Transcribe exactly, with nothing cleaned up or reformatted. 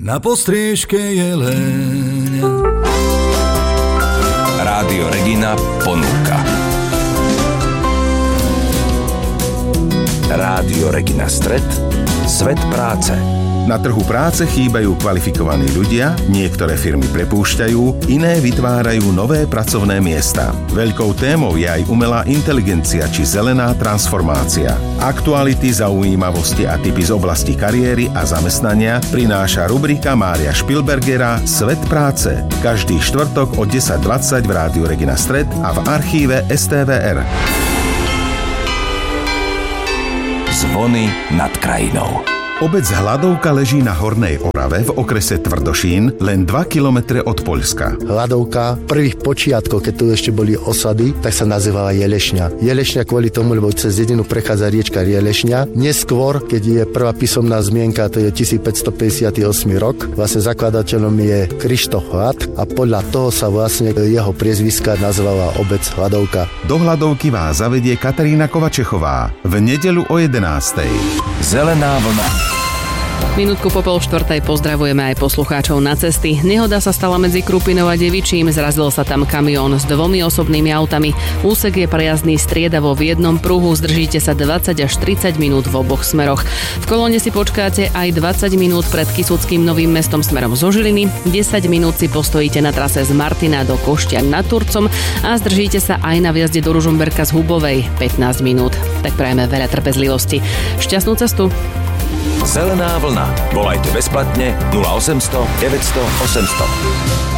na postriežke jelenia. Rádio Regina ponúka. Rádio Regina Stred, svet práce. Na trhu práce chýbajú kvalifikovaní ľudia, niektoré firmy prepúšťajú, iné vytvárajú nové pracovné miesta. Veľkou témou je aj umelá inteligencia či zelená transformácia. Aktuality, zaujímavosti a tipy z oblasti kariéry a zamestnania prináša rubrika Mária Špilbergera Svet práce. Každý štvrtok od desať dvadsať v Rádiu Regina Stred a v archíve es té vé er. Zvony nad krajinou. Obec Hladovka leží na Hornej Orave v okrese Tvrdošín, len dva kilometre od Poľska. Hladovka prvých počiatkov, keď tu ešte boli osady, tak sa nazývala Jelešňa. Jelešňa kvôli tomu, lebo cez dedinu prechádza riečka Jelešňa. Neskôr, keď je prvá písomná zmienka, to je tisícpäťstopäťdesiatosem rok, vlastne zakladateľom je Krištof Hlad a podľa toho sa vlastne jeho priezviska nazvala obec Hladovka. Do Hladovky vás zavedie Katarína Kovačechová v nedeľu o jedenástej. Zelená vlna. Minútku po pol štvrtej pozdravujeme aj poslucháčov na cesty. Nehoda sa stala medzi Krupinou a Devičím, zrazil sa tam kamión s dvomi osobnými autami. Úsek je prejazdný striedavo v jednom pruhu, zdržíte sa dvadsať až tridsať minút v oboch smeroch. V kolóne si počkáte aj dvadsať minút pred Kysuckým Novým Mestom smerom zo Žiliny, desať minút si postojíte na trase z Martina do Koštian nad Turcom a zdržíte sa aj na vjazde do Ružomberka z Hubovej pätnásť minút. Tak prajeme veľa trpezlivosti. Šťastnú cestu. Zelená vlna. Volajte bezplatne nula osemsto deväťsto osemsto.